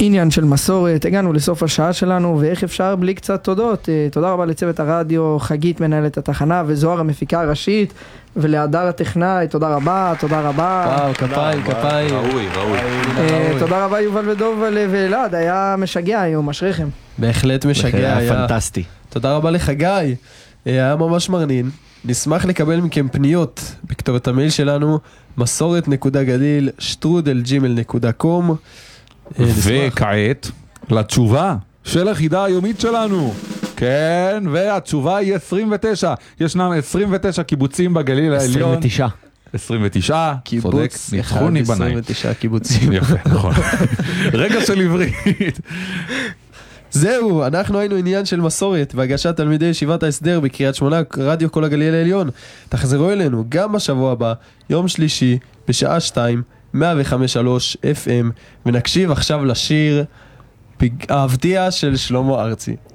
עניין של מסורת, הגענו לסוף השעה שלנו, ואיך אפשר בלי קצת תודות. תודה רבה לצוות הרדיו, חגית מנהלת התחנה, וזוהר המפיקה הראשית, ולהדר הטכנאי, תודה רבה. וואו, כפיים. ראוי. תודה רבה יובל ודוב ואלעד, היה משגע היום, אשריכם. בהחלט משגע, היה פנטסטי. תודה רבה לך גיא, היה ממש מרנין. נשמח לקבל מכם פניות בכתובת המייל שלנו, masoret.gadil@gmail.com. וכעת לתשובה של החידה היומית שלנו. כן, והתשובה היא 29. ישנם 29 קיבוצים בגליל העליון. 29. צודק, ניצחוני בניי. 29 קיבוצים. יפה, נכון. רגע של עברית. זהו, אנחנו היינו עניין של מסורת והגשת תלמידי ישיבת ההסדר בקריית שמונה, רדיו כל הגליל העליון. תחזרו אלינו גם בשבוע הבא, יום שלישי, בשעה 2, 105.3 FM, ונקשיב עכשיו לשיר אהבתיה של שלמה ארצי.